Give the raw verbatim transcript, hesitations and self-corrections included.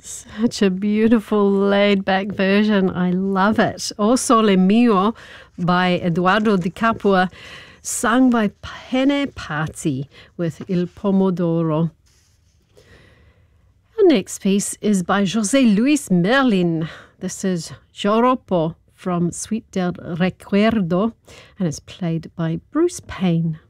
Such a beautiful laid-back version. I love it. O Sole Mio by Eduardo Di Capua, sung by Pene Pazzi with Il Pomodoro. Our next piece is by José Luis Merlin. This is Joropo from Suite del Recuerdo, and it's played by Bruce Payne.